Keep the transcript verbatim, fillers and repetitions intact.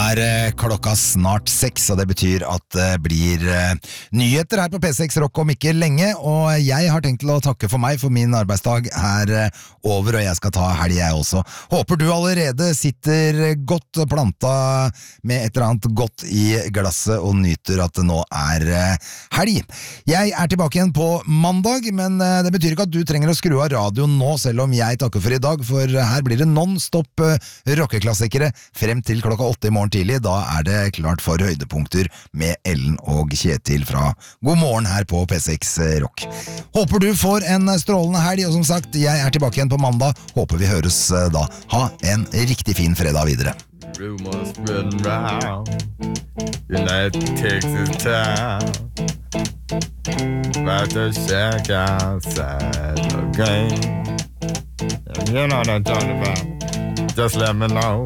er eh, klokka snart seks, og det betyr at det blir eh, nyheter her på P seks Rock om ikke lenge, og jeg har tenkt til å takke for meg, for min arbeidsdag er eh, over, og jeg skal ta helg jeg også. Håper du allerede sitter godt planta med et eller annet godt i glasset og nyter at det nå er eh, helg. Jeg er tilbake igjen på mandag, men eh, det betyr ikke at du trenger å skru av radioen nå, selv om jeg takker for i dag, for her blir det non-stop eh, rockeklassikere frem til klokka åtte i morgen tidlig. Da er det klart for høydepunkter med Ellen og Kjetil fra God morgen her på P seks Rock. Håper du får en strålende helg, og som sagt, jeg er tilbake igjen på mandag. Håper vi høres da. Ha en riktig fin fredag videre. Rumors spreading round United Texas town About to shack outside the game. You know what I'm talking about. Just let me know.